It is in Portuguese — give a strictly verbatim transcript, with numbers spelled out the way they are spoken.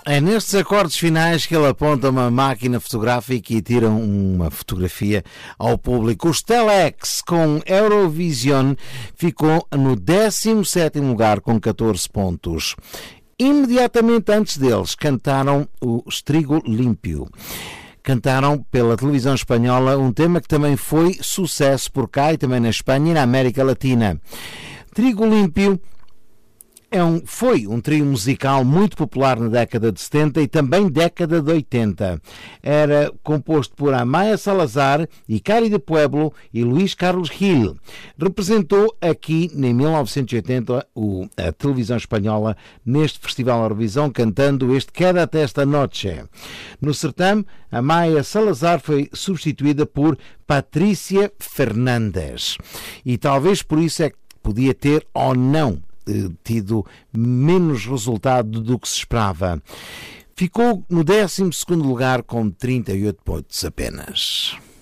É nestes acordes finais que ele aponta uma máquina fotográfica e tira uma fotografia ao público. Os Telex, com Eurovision, ficou no décimo sétimo lugar com catorze pontos. Imediatamente antes deles, cantaram o Trigo Límpio. Cantaram pela televisão espanhola um tema que também foi sucesso por cá e também na Espanha e na América Latina. Trigo Límpio É um, foi um trio musical muito popular na década de setenta e também década de oitenta. Era composto por Amaya Salazar, Icari de Pueblo e Luís Carlos Gil. Representou aqui, em mil novecentos e oitenta, o, a televisão espanhola neste Festival Eurovisão, cantando este Quédate esta noche. No certame, Amaya Salazar foi substituída por Patrícia Fernandes. E talvez por isso é que podia ter ou não tido menos resultado do que se esperava. Ficou no décimo segundo lugar com trinta e oito pontos apenas.